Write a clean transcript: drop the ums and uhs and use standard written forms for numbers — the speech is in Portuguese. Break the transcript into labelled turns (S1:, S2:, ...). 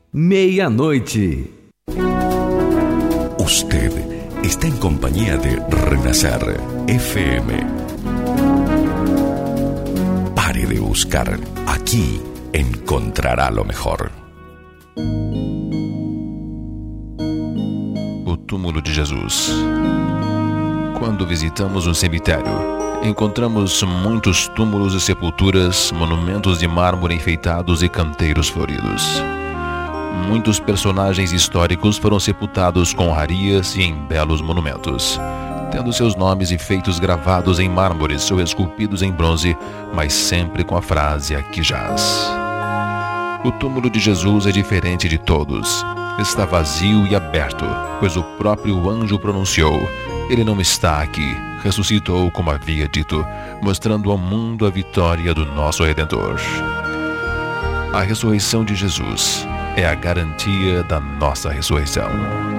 S1: meia-noite.
S2: Usted está en compañía de Renacer FM. Pare de buscar, aquí encontrará lo mejor.
S3: O túmulo de Jesus. Quando visitamos um cemitério, encontramos muitos túmulos e sepulturas, monumentos de mármore enfeitados e canteiros floridos. Muitos personagens históricos foram sepultados com honrarias e em belos monumentos, tendo seus nomes e feitos gravados em mármores ou esculpidos em bronze, mas sempre com a frase "aqui jaz". O túmulo de Jesus é diferente de todos. Está vazio e aberto, pois o próprio anjo pronunciou: "Ele não está aqui, ressuscitou como havia dito", mostrando ao mundo a vitória do nosso Redentor. A ressurreição de Jesus é a garantia da nossa ressurreição.